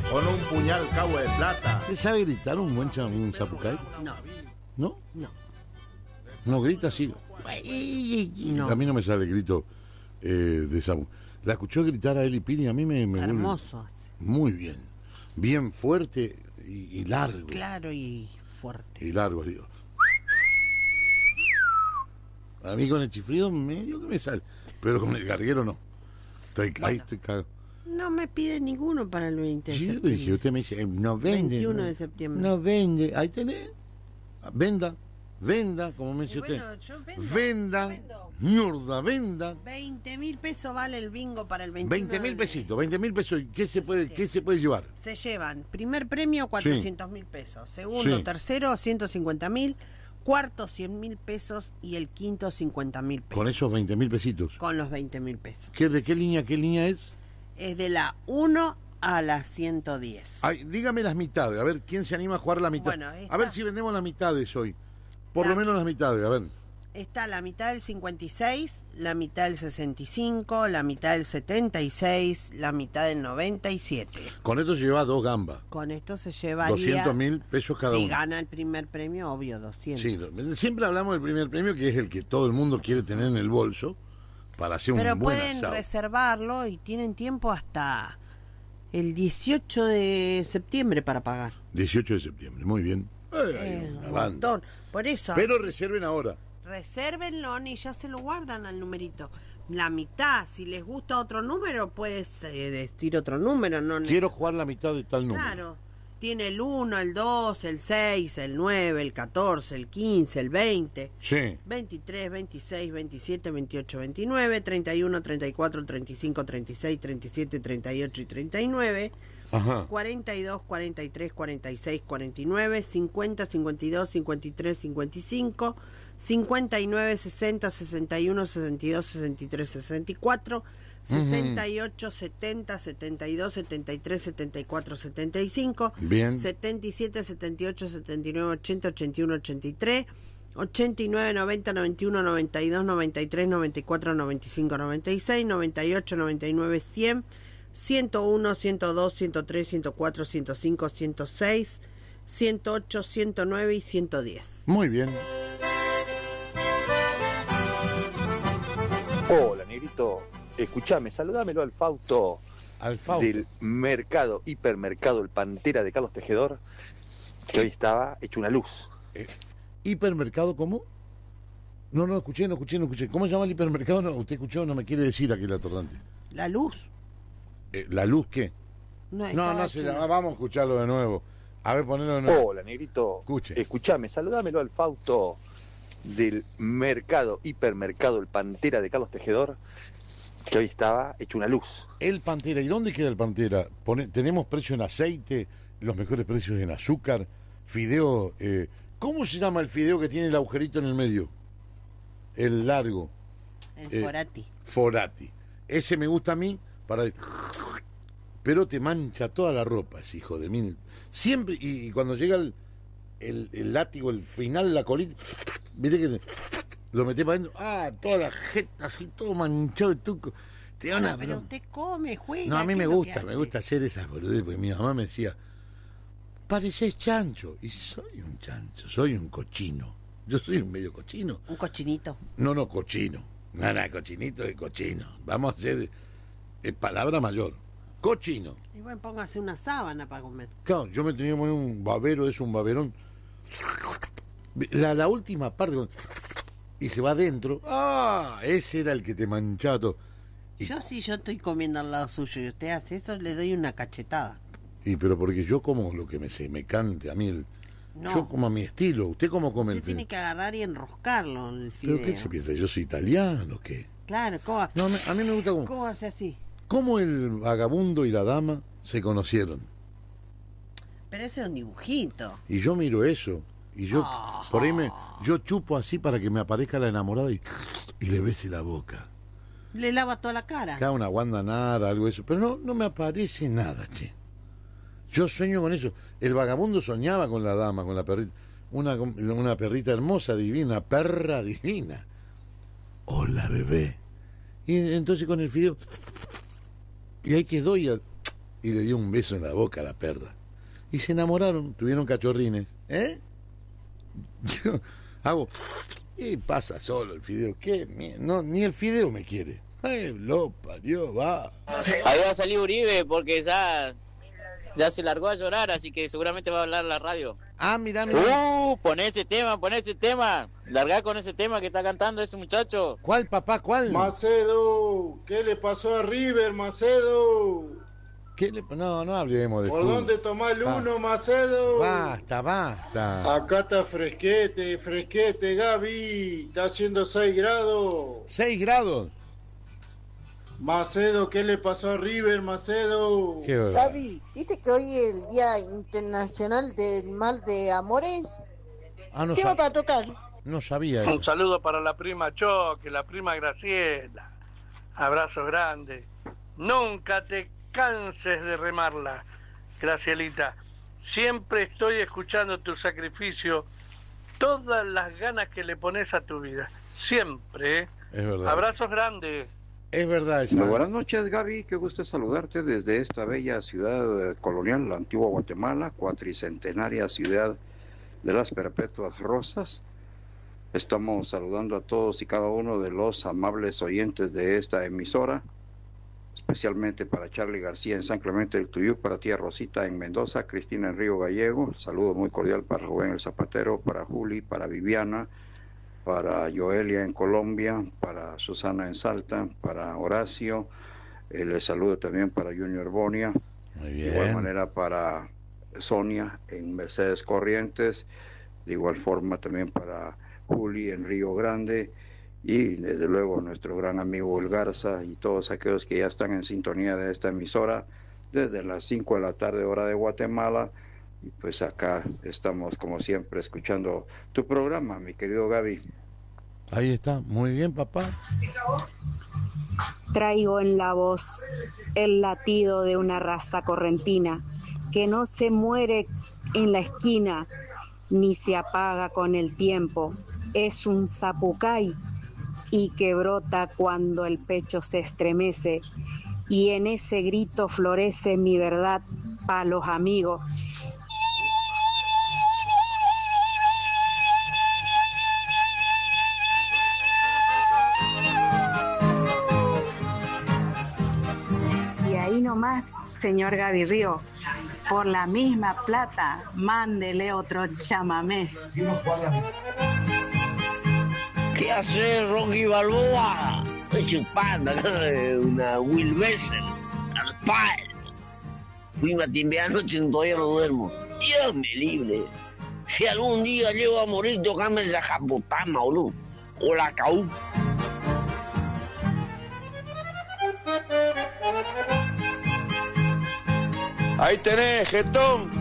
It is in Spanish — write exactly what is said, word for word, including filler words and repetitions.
Con un puñal cabo de plata. ¿Usted sabe gritar un buen cham- un zapucay? No, ¿No? no. No grita así. No. A mí no me sale el grito eh, de Samu. La escuchó gritar a Eli Pini, a mí me, me vuelve- Hermoso. Muy bien. Bien fuerte y, y largo. Claro y fuerte. Y largo, digo. A mí con el chiflido medio que me sale. Pero con el garguero no. Estoy, Bueno. Ahí estoy cagado. No me pide ninguno para el veinte de Sí, yo le septiembre. dije, usted me dice, eh, no vende. veintiuno no, de septiembre. No vende. Ahí tenés. Venda. Venda, como me dice Y bueno, usted. yo vendo, Vendan. yo vendo. Mierda, venda. veinte mil pesos vale el bingo para el veintiuno. veinte mil de- pesitos, veinte mil pesos. ¿Qué se puede, qué se puede llevar? Se llevan primer premio cuatrocientos mil pesos, segundo, Sí. tercero ciento cincuenta mil, cuarto cien mil pesos y el quinto cincuenta mil pesos. Con esos veinte mil pesitos. Con los veinte mil pesos. ¿Qué, ¿De qué línea, qué línea es? Es de la uno a la ciento diez. Ay, dígame las mitades, a ver quién se anima a jugar la mitad. Bueno, esta- A ver si vendemos las mitades hoy. Por La- lo menos las mitades, a ver. Está la mitad del cincuenta y seis, la mitad del sesenta y cinco, la mitad del setenta y seis, la mitad del noventa y siete. Con esto se lleva dos gambas. Con esto se llevaría... doscientos mil pesos cada si uno. gana el primer premio, obvio, doscientos. Sí, lo- siempre hablamos del primer premio, que es el que todo el mundo quiere tener en el bolso para hacer un Pero buen pueden asado. reservarlo y tienen tiempo hasta el dieciocho de septiembre para pagar. dieciocho de septiembre, muy bien. Ay, hay Eh, una un banda. montón. Por eso, Pero reserven ahora. resérvenlo y ya se lo guardan al numerito. La mitad, si les gusta otro número, puedes eh, decir otro número. No Quiero jugar la mitad de tal número. Claro. Tiene el uno, el dos, el seis, el nueve, el catorce, el quince, el veinte, Sí. veintitrés, veintiséis, veintisiete, veintiocho, veintinueve, treinta y uno, treinta y cuatro, treinta y cinco, treinta y seis, treinta y siete, treinta y ocho y treinta y nueve, Ajá. cuarenta y dos, cuarenta y tres, cuarenta y seis, cuarenta y nueve, cincuenta, cincuenta y dos, cincuenta y tres, cincuenta y cinco, cincuenta y nueve, sesenta, sesenta y uno, sesenta y dos, sesenta y tres, sesenta y cuatro, sesenta y ocho, setenta, setenta y dos, setenta y tres, setenta y cuatro, setenta y cinco, Bien. setenta y siete, setenta y ocho, setenta y nueve, ochenta, ochenta y uno, ochenta y tres, ochenta y nueve, noventa, noventa y uno, noventa y dos, noventa y tres, noventa y cuatro, noventa y cinco, noventa y seis, noventa y ocho, noventa y nueve, cien, ciento uno, ciento dos, ciento tres, ciento cuatro, ciento cinco, ciento seis, ciento ocho, ciento nueve y ciento diez. Muy bien. Hola, negrito. Escuchame, saludámelo al Fausto Al Fausto. del mercado, hipermercado El Pantera de Carlos Tejedor, que hoy estaba hecho una luz. Eh, ¿Hipermercado cómo? No, no escuché, no escuché, no escuché. ¿Cómo se llama el hipermercado? No, usted escuchó, no me quiere decir aquel atorrante. La luz. Eh, ¿La luz qué? No, No, estaba no se hecho- llama. Vamos a escucharlo de nuevo. A ver, ponelo de nuevo. Hola, negrito. Escuche. Escuchame, saludámelo al Fausto del mercado, hipermercado El Pantera de Carlos Tejedor, que hoy estaba hecho una luz. El Pantera. ¿Y dónde queda el Pantera? Pone- tenemos precio en aceite, los mejores precios en azúcar, fideo. Eh, ¿Cómo se llama el fideo que tiene el agujerito en el medio? El largo. El eh, Forati. Forati. Ese me gusta a mí para... Pero te mancha toda la ropa, ese hijo de mil. Siempre, y, y cuando llega el, el, el látigo, el final, la colita, viste que lo metés para adentro, ah, toda la jeta así, todo manchado de tuco. Te da Ah, una pero broma. usted come, juega. No, a mí ¿qué me es lo que gusta, me hace? gusta hacer esas boludeces, porque mi mamá me decía, pareces chancho. Y soy un chancho, soy un cochino. Yo soy un medio cochino. Un cochinito. No, no, cochino. No, no, cochinito de cochino. Vamos a hacer eh, palabra mayor. Cochino. Y bueno, póngase una sábana para comer. Claro, yo me tenía que poner un babero, es un baberón. La, la última parte, cuando- y se va adentro. Ah, ese era el que te manchaba todo. Y, Yo si yo estoy comiendo al lado suyo y usted hace eso, le doy una cachetada. y pero porque yo como lo que me se me cante a mí. El, No. Yo como a mi estilo. ¿Usted cómo come Usted el tiene fideo? que agarrar y enroscarlo el fideo. ¿Pero qué se piensa? ¿Yo soy italiano o qué? Claro, ¿cómo, No, me- a mí me gusta como... ¿cómo hace así? ¿Cómo el vagabundo y la dama se conocieron? Pero ese es un dibujito. Y yo miro eso. Y yo, Ah. por ahí me... Yo chupo así para que me aparezca la enamorada y, y le bese la boca. Le lava toda la cara. Acá una guandanara, algo de eso. Pero no, no me aparece nada, che. Yo sueño con eso. El vagabundo soñaba con la dama, con la perrita. Una, una perrita hermosa, divina, perra divina. Hola, bebé. Y entonces con el fideo... Y ahí quedó y... y le dio un beso en la boca a la perra. Y se enamoraron, tuvieron cachorrines. ¿Eh? Yo hago... Y pasa solo el fideo. ¿Qué? No, ni el fideo me quiere. Ay, lo parió, va. Ahí va a salir Uribe porque ya, ya se largó a llorar, así que seguramente va a hablar la radio. Ah, mirá, mirá. Uh, pon ese tema, pon ese tema. Largá con ese tema que está cantando ese muchacho. ¿Cuál, papá, cuál? Macedo, ¿qué le pasó a River, Macedo? ¿Qué le... No, no hablemos de ¿Por fútbol. dónde tomás el Ah. uno, Macedo? Basta, basta. Acá está fresquete, fresquete, Gaby. Está haciendo seis grados. ¿Seis grados? Macedo, ¿qué le pasó a River, Macedo? Qué verdad. Gaby, ¿viste que hoy es el Día Internacional del Mal de Amores? Ah, no, ¿Qué va sab... para tocar? no sabía Un eso. saludo para la prima Choque, la prima Graciela. Abrazo grande. Nunca te canses de remarla, Gracielita. Siempre estoy escuchando tu sacrificio, todas las ganas que le pones a tu vida. Siempre, ¿eh? Es verdad. Abrazos grandes. Es verdad eso. Muy buenas noches, Gaby. Qué gusto saludarte desde esta bella ciudad colonial, la antigua Guatemala, cuatricentenaria ciudad de las Perpetuas Rosas. Estamos saludando a todos y cada uno de los amables oyentes de esta emisora, especialmente para Charlie García en San Clemente del Tuyú, para tía Rosita en Mendoza, Cristina en Río Gallego. Saludo muy cordial para Rubén el Zapatero, para Juli, para Viviana, para Joelia en Colombia, para Susana en Salta, para Horacio, eh, les saludo también para Junior Bonia, Muy de igual bien. manera para Sonia en Mercedes Corrientes, de igual forma también para Juli en Río Grande, y desde luego nuestro gran amigo El Garza y todos aquellos que ya están en sintonía de esta emisora desde las cinco de la tarde hora de Guatemala. Y pues acá estamos como siempre escuchando tu programa, mi querido Gaby. Ahí está. Muy bien, papá. Traigo en la voz el latido de una raza correntina que no se muere en la esquina ni se apaga con el tiempo. Es un zapucay y que brota cuando el pecho se estremece, y en ese grito florece mi verdad para los amigos. Y ahí nomás, señor Gavirrío, por la misma plata, mándele otro chamamé. ¿Qué hace Rocky Balboa? Estoy chupando una Will Bessel al padre. Fui a timbear anoche y todavía no duermo. Dios me libre. Si algún día llego a morir, tocame la Japotama, boludo. O la Caú. Ahí tenés, jetón.